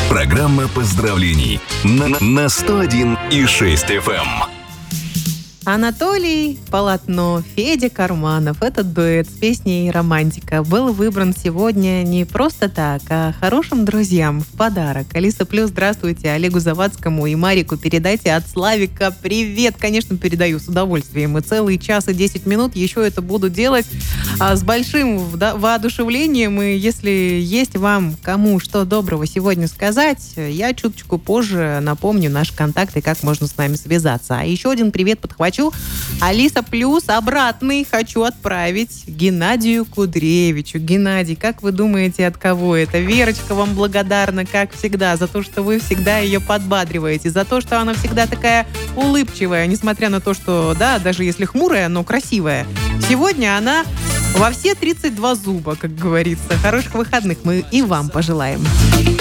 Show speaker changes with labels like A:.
A: Программа поздравлений на 101,6 FM.
B: Анатолий Полотно, Федя Карманов. Этот дуэт с песней «Романтика» был выбран сегодня не просто так, а хорошим друзьям в подарок. Алиса Плюс, здравствуйте. Олегу Завадскому и Марику передайте от Славика привет. Конечно, передаю с удовольствием. И целый час и 10 минут еще это буду делать с большим воодушевлением. И если есть вам кому что доброго сегодня сказать, я чуточку позже напомню наши контакты, как можно с нами связаться. А еще один привет подхвачу. Алиса Плюс обратный хочу отправить Геннадию Кудревичу. Геннадий, как вы думаете, от кого это? Верочка вам благодарна, как всегда, за то, что вы всегда ее подбадриваете, за то, что она всегда такая улыбчивая, несмотря на то, что, да, даже если хмурая, но красивая. Сегодня она во все 32 зуба, как говорится. Хороших выходных мы и вам пожелаем.